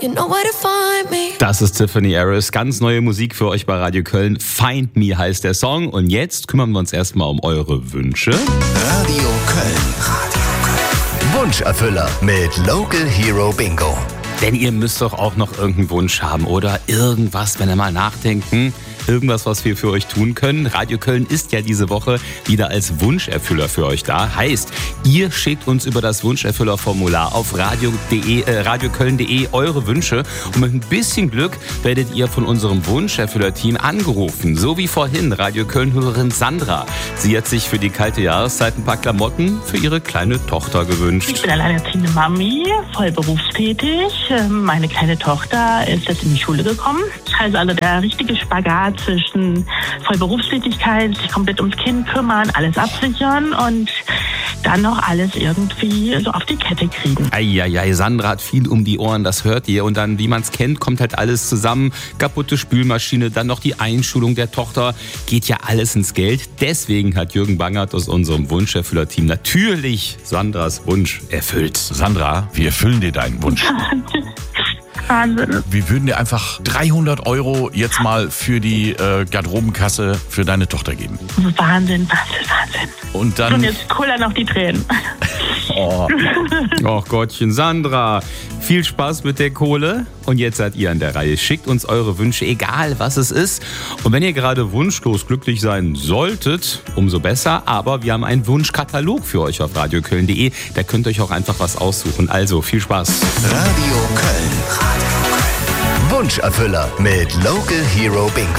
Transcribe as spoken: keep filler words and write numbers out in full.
you know where to find me. Das ist Tiffany Harris, ganz neue Musik für euch bei Radio Köln. Find Me heißt der Song. Und jetzt kümmern wir uns erstmal um eure Wünsche. Radio Köln. Radio Köln. Wunscherfüller mit Local Hero Bingo. Denn ihr müsst doch auch noch irgendeinen Wunsch haben oder irgendwas, wenn ihr mal nachdenken. Irgendwas, was wir für euch tun können. Radio Köln ist ja diese Woche wieder als Wunscherfüller für euch da. Heißt, ihr schickt uns über das Wunscherfüllerformular auf radio punkt de, äh, radioköln punkt de eure Wünsche. Und mit ein bisschen Glück werdet ihr von unserem Wunscherfüller-Team angerufen. So wie vorhin Radio Köln-Hörerin Sandra. Sie hat sich für die kalte Jahreszeit ein paar Klamotten für ihre kleine Tochter gewünscht. Ich bin alleinerziehende Mami, voll berufstätig. Meine kleine Tochter ist jetzt in die Schule gekommen. Also, also der richtige Spagat zwischen Vollberufstätigkeit, sich komplett ums Kind kümmern, alles absichern und dann noch alles irgendwie so auf die Kette kriegen. Eieiei, Sandra hat viel um die Ohren, das hört ihr. Und dann, wie man es kennt, kommt halt alles zusammen. Kaputte Spülmaschine, dann noch die Einschulung der Tochter. Geht ja alles ins Geld. Deswegen hat Jürgen Bangert aus unserem Wunscherfüller-Team natürlich Sandras Wunsch erfüllt. Sandra, wir erfüllen dir deinen Wunsch. Wahnsinn. Wir würden dir einfach dreihundert Euro jetzt mal für die äh, Garderobenkasse für deine Tochter geben. Wahnsinn, Wahnsinn, Wahnsinn. Und dann... Und jetzt kullern noch die Tränen. Oh. Och Gottchen, Sandra, viel Spaß mit der Kohle. Und jetzt seid ihr an der Reihe. Schickt uns eure Wünsche, egal was es ist. Und wenn ihr gerade wunschlos glücklich sein solltet, umso besser. Aber wir haben einen Wunschkatalog für euch auf radioköln punkt de. Da könnt ihr euch auch einfach was aussuchen. Also viel Spaß. Radio Köln. Radio Köln. Wunscherfüller mit Local Hero Bingo.